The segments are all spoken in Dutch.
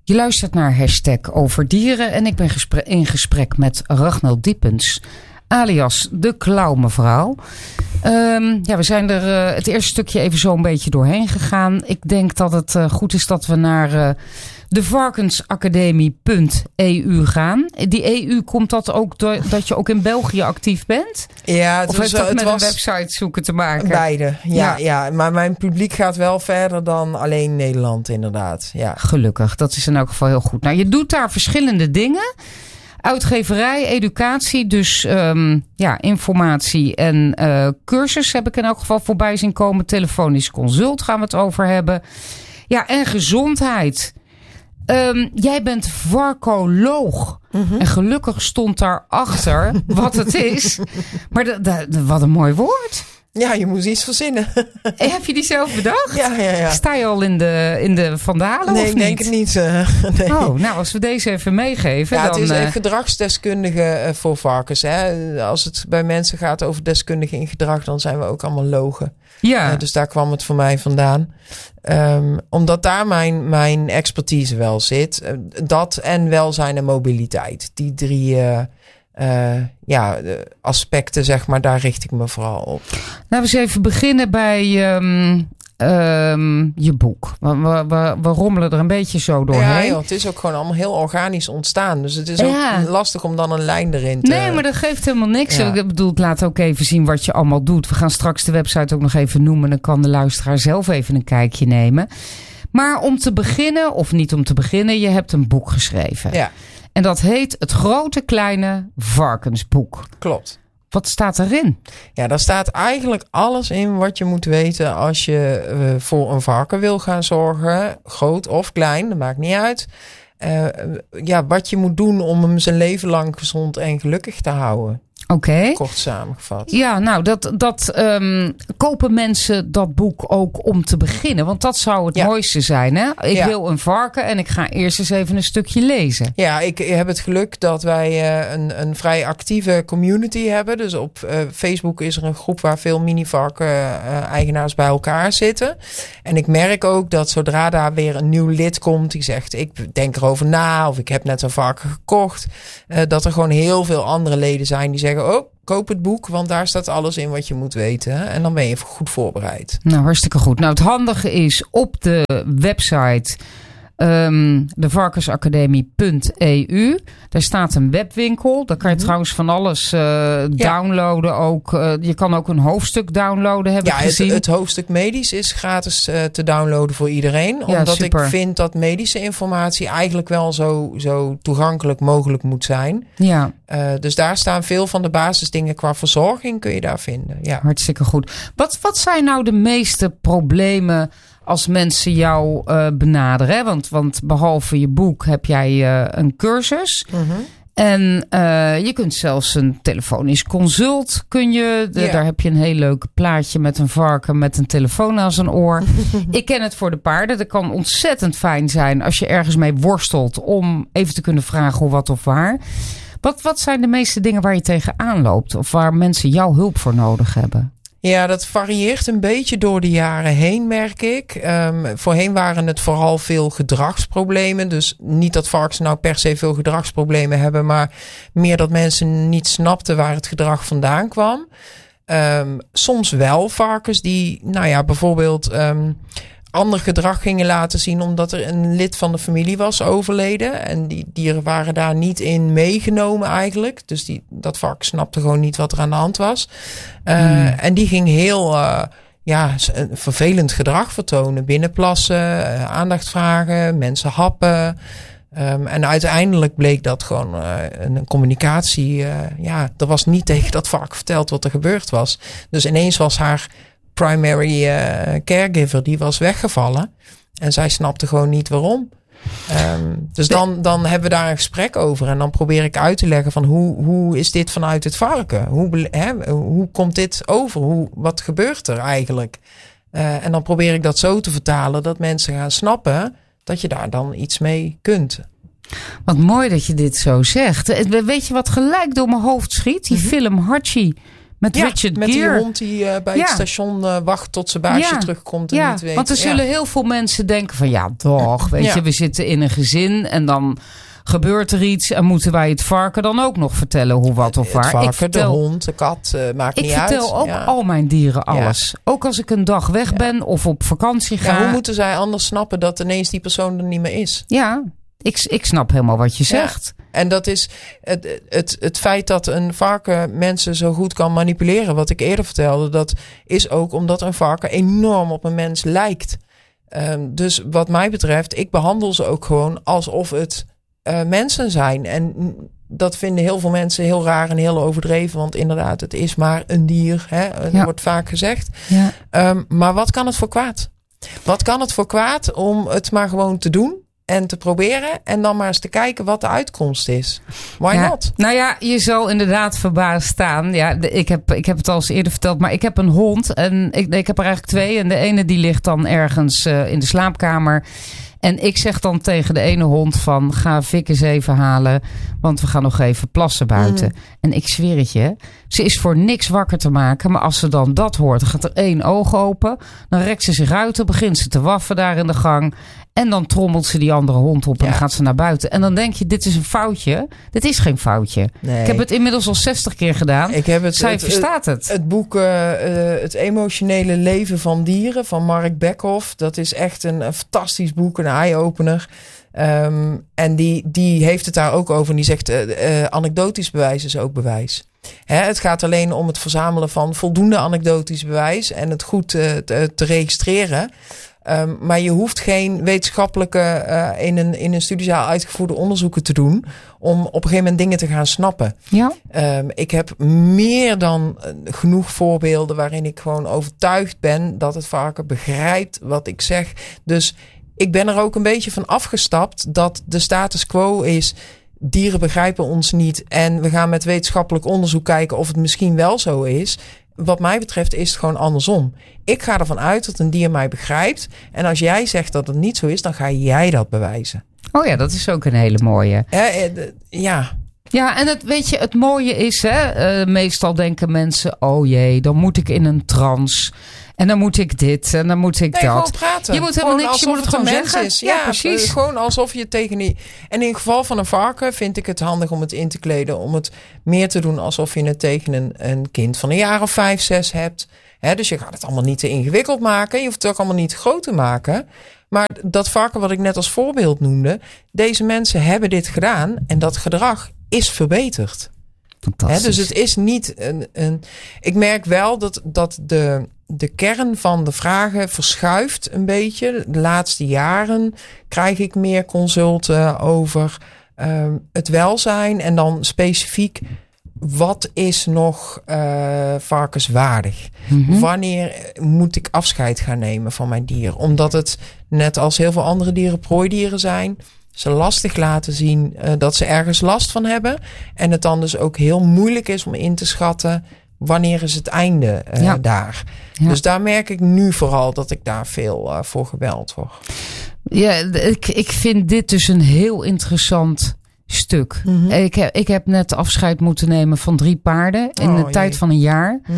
Je luistert naar #Overdieren en ik ben in gesprek met Rachel Diepens, alias de Klauwmevrouw. We zijn er het eerste stukje even zo een beetje doorheen gegaan. Ik denk dat het goed is dat we naar de varkensacademie.eu gaan. Die EU, komt dat ook dat je ook in België actief bent? Ja, of heeft dat met een website zoeken te maken? Beide, ja. Maar mijn publiek gaat wel verder dan alleen Nederland, inderdaad. Ja. Gelukkig, dat is in elk geval heel goed. Nou, je doet daar verschillende dingen. Uitgeverij, educatie, dus informatie en cursus heb ik in elk geval voorbij zien komen. Telefonisch consult gaan we het over hebben. Ja, en gezondheid. Jij bent varkoloog. Mm-hmm. En gelukkig stond daarachter wat het is. Maar wat een mooi woord. Ja, je moest iets verzinnen. Heb je die zelf bedacht? Ja. Sta je al in de Vandalen? Nee, of ik niet? denk het niet. Nee. Oh, nou, als we deze even meegeven. Ja, dan, het is een gedragsdeskundige voor varkens. Hè? Als het bij mensen gaat over deskundigen in gedrag, dan zijn we ook allemaal logen. Ja. Dus daar kwam het voor mij vandaan. Omdat daar mijn expertise wel zit. Dat en welzijn en mobiliteit. Die drie aspecten, zeg maar, daar richt ik me vooral op. Laten we eens even beginnen bij je boek. We rommelen er een beetje zo doorheen. Ja, het is ook gewoon allemaal heel organisch ontstaan. Dus het is ook lastig om dan een lijn erin te... Nee, maar dat geeft helemaal niks. Ja. Ik bedoel, laat ook even zien wat je allemaal doet. We gaan straks de website ook nog even noemen. Dan kan de luisteraar zelf even een kijkje nemen. Maar om te beginnen, of niet om te beginnen, je hebt een boek geschreven. Ja. En dat heet Het Grote Kleine Varkensboek. Klopt. Wat staat erin? Ja, daar staat eigenlijk alles in wat je moet weten als je voor een varken wil gaan zorgen. Groot of klein, dat maakt niet uit. Wat je moet doen om hem zijn leven lang gezond en gelukkig te houden. Oké. Kort samengevat. Ja, nou, kopen mensen dat boek ook om te beginnen? Want dat zou het mooiste zijn, hè? Ik wil een varken en ik ga eerst eens even een stukje lezen. Ja, ik heb het geluk dat wij een vrij actieve community hebben. Dus op Facebook is er een groep waar veel mini-varken-eigenaars bij elkaar zitten. En ik merk ook dat zodra daar weer een nieuw lid komt die zegt, ik denk erover na of ik heb net een varken gekocht. Dat er gewoon heel veel andere leden zijn die zeggen, koop het boek, want daar staat alles in wat je moet weten. En dan ben je goed voorbereid. Nou, hartstikke goed. Nou, het handige is op de website devarkensacademie.eu. Daar staat een webwinkel. Daar kan je trouwens van alles downloaden. Ook, je kan ook een hoofdstuk downloaden, heb ik gezien. Het hoofdstuk medisch is gratis te downloaden voor iedereen. Omdat ik vind dat medische informatie eigenlijk wel zo toegankelijk mogelijk moet zijn. Ja. Dus daar staan veel van de basisdingen qua verzorging kun je daar vinden. Ja. Hartstikke goed. Wat zijn nou de meeste problemen als mensen jou benaderen? Hè? Want behalve je boek heb jij een cursus. Mm-hmm. En je kunt zelfs een telefonisch consult. Daar heb je een heel leuk plaatje met een varken met een telefoon aan zijn oor. Ik ken het voor de paarden. Dat kan ontzettend fijn zijn als je ergens mee worstelt om even te kunnen vragen hoe, wat of waar. Wat zijn de meeste dingen waar je tegenaan loopt? Of waar mensen jouw hulp voor nodig hebben? Ja, dat varieert een beetje door de jaren heen, merk ik. Voorheen waren het vooral veel gedragsproblemen. Dus niet dat varkens nou per se veel gedragsproblemen hebben, maar meer dat mensen niet snapten waar het gedrag vandaan kwam. Soms wel varkens die, bijvoorbeeld ander gedrag gingen laten zien omdat er een lid van de familie was overleden. En die dieren waren daar niet in meegenomen eigenlijk. Dus dat varken snapte gewoon niet wat er aan de hand was. En die ging heel vervelend gedrag vertonen. Binnenplassen, aandacht vragen, mensen happen. En uiteindelijk bleek dat gewoon een communicatie. Er was niet tegen dat varken verteld wat er gebeurd was. Dus ineens was haar primary caregiver, die was weggevallen. En zij snapte gewoon niet waarom. Dus dan hebben we daar een gesprek over. En dan probeer ik uit te leggen van hoe is dit vanuit het varken? Hoe komt dit over? Wat gebeurt er eigenlijk? En dan probeer ik dat zo te vertalen dat mensen gaan snappen dat je daar dan iets mee kunt. Wat mooi dat je dit zo zegt. Weet je wat gelijk door mijn hoofd schiet? Die film Hachi Met Richard met Gere. die hond die bij het station wacht tot zijn baasje terugkomt en niet weet. Want er zullen heel veel mensen denken van weet je, we zitten in een gezin en dan gebeurt er iets en moeten wij het varken dan ook nog vertellen hoe wat of waar. Het varken, de hond, de kat, maakt niet uit. Ik vertel ook al mijn dieren alles. Ja. Ook als ik een dag weg ben of op vakantie ga. Ja, hoe moeten zij anders snappen dat ineens die persoon er niet meer is? Ja, ik snap helemaal wat je zegt. En dat is het feit dat een varken mensen zo goed kan manipuleren, wat ik eerder vertelde, dat is ook omdat een varken enorm op een mens lijkt. Dus wat mij betreft, ik behandel ze ook gewoon alsof het mensen zijn. En dat vinden heel veel mensen heel raar en heel overdreven. Want inderdaad, het is maar een dier. Dat wordt vaak gezegd. Ja. Maar wat kan het voor kwaad? Wat kan het voor kwaad om het maar gewoon te doen? En te proberen. En dan maar eens te kijken wat de uitkomst is. Why not? Nou ja, je zal inderdaad verbaasd staan. Ja, ik heb het al eens eerder verteld. Maar ik heb een hond. En ik heb er eigenlijk 2. En de ene die ligt dan ergens in de slaapkamer. En ik zeg dan tegen de ene hond van, ga Vic eens even halen, want we gaan nog even plassen buiten. En ik zweer het je, ze is voor niks wakker te maken. Maar als ze dan dat hoort, dan gaat er 1 oog open. Dan rekt ze zich uit, dan begint ze te waffen daar in de gang. En dan trommelt ze die andere hond op en dan gaat ze naar buiten. En dan denk je, dit is een foutje. Dit is geen foutje. Nee. Ik heb het inmiddels al 60 keer gedaan. Zij verstaat het. Het boek Het emotionele leven van dieren van Mark Beckhoff. Dat is echt een fantastisch boek, een eye-opener. En die heeft het daar ook over. En die zegt, anekdotisch bewijs is ook bewijs. Het gaat alleen om het verzamelen van voldoende anekdotisch bewijs. En het goed te registreren. Maar je hoeft geen wetenschappelijke in een studiezaal uitgevoerde onderzoeken te doen om op een gegeven moment dingen te gaan snappen. Ja. Ik heb meer dan genoeg voorbeelden waarin ik gewoon overtuigd ben dat het varken begrijpt wat ik zeg. Dus ik ben er ook een beetje van afgestapt dat de status quo is, dieren begrijpen ons niet en we gaan met wetenschappelijk onderzoek kijken of het misschien wel zo is. Wat mij betreft is het gewoon andersom. Ik ga ervan uit dat een dier mij begrijpt. En als jij zegt dat het niet zo is, dan ga jij dat bewijzen. Oh ja, dat is ook een hele mooie. Ja. Ja, en het mooie is, meestal denken mensen, oh jee, dan moet ik in een trance. En dan moet ik dit en dan moet ik dat. Gewoon praten. Je moet helemaal niks, je moet het gewoon zeggen. Is. Ja, precies. Gewoon alsof je tegen die... En in het geval van een varken vind ik het handig om het in te kleden. Om het meer te doen alsof je het tegen een kind van een jaar of 5, 6 hebt. Dus je gaat het allemaal niet te ingewikkeld maken. Je hoeft het ook allemaal niet groot te maken. Maar dat varken wat ik net als voorbeeld noemde. Deze mensen hebben dit gedaan. En dat gedrag is verbeterd. Fantastisch. Dus het is niet een... Ik merk wel dat de kern van de vragen verschuift een beetje. De laatste jaren krijg ik meer consulten over het welzijn. En dan specifiek, wat is nog varkenswaardig? Mm-hmm. Wanneer moet ik afscheid gaan nemen van mijn dier? Omdat het, net als heel veel andere dieren, prooidieren zijn. Ze lastig laten zien dat ze ergens last van hebben. En het dan dus ook heel moeilijk is om in te schatten, wanneer is het einde daar. Ja. Dus daar merk ik nu vooral dat ik daar veel voor gebeld word. Ja, ik vind dit dus een heel interessant stuk. Mm-hmm. Ik heb net afscheid moeten nemen van 3 paarden in de tijd van een jaar. Mm.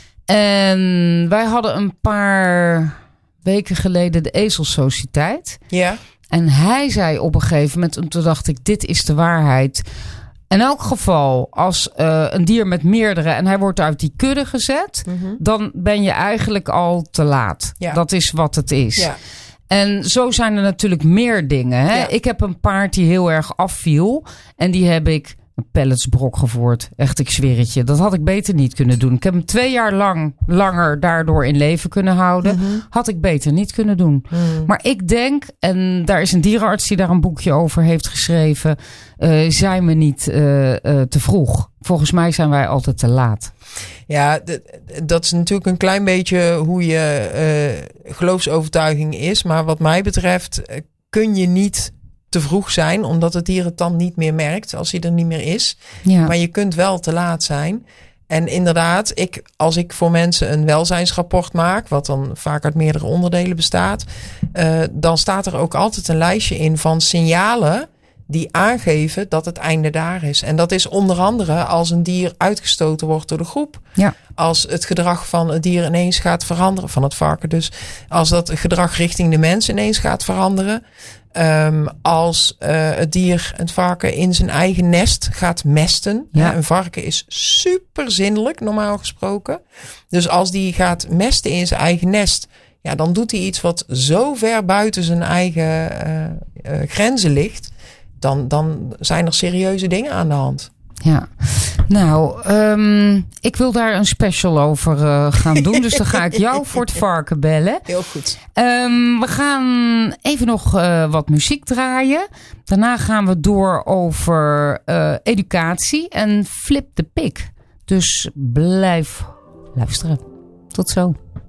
En wij hadden een paar weken geleden de Ezelssociëteit. Ja. En hij zei op een gegeven moment, en toen dacht ik, dit is de waarheid. In elk geval, als een dier met meerdere en hij wordt uit die kudde gezet, mm-hmm, dan ben je eigenlijk al te laat. Ja. Dat is wat het is. Ja. En zo zijn er natuurlijk meer dingen. Hè? Ja. Ik heb een paard die heel erg afviel en die heb ik een pelletsbrok gevoerd. Echt, ik zweer het je. Dat had ik beter niet kunnen doen. Ik heb hem 2 jaar langer daardoor in leven kunnen houden. Mm-hmm. Had ik beter niet kunnen doen. Mm. Maar ik denk, en daar is een dierenarts die daar een boekje over heeft geschreven, zijn we niet te vroeg. Volgens mij zijn wij altijd te laat. Ja, dat is natuurlijk een klein beetje hoe je geloofsovertuiging is. Maar wat mij betreft kun je niet te vroeg zijn, omdat het dier het dan niet meer merkt als hij er niet meer is. Ja. Maar je kunt wel te laat zijn. En inderdaad, als ik voor mensen een welzijnsrapport maak, wat dan vaak uit meerdere onderdelen bestaat, dan staat er ook altijd een lijstje in van signalen die aangeven dat het einde daar is. En dat is onder andere als een dier uitgestoten wordt door de groep. Ja. Als het gedrag van het dier ineens gaat veranderen, van het varken dus. Als dat gedrag richting de mens ineens gaat veranderen. Als het dier, het varken, in zijn eigen nest gaat mesten. Ja. Een varken is super zinnelijk, normaal gesproken. Dus als die gaat mesten in zijn eigen nest, ja, dan doet hij iets wat zo ver buiten zijn eigen grenzen ligt. Dan zijn er serieuze dingen aan de hand. Ja, nou, ik wil daar een special over gaan doen. Dus dan ga ik jou voor het varken bellen. Heel goed. We gaan even nog wat muziek draaien. Daarna gaan we door over educatie en flip the pig. Dus blijf luisteren. Tot zo.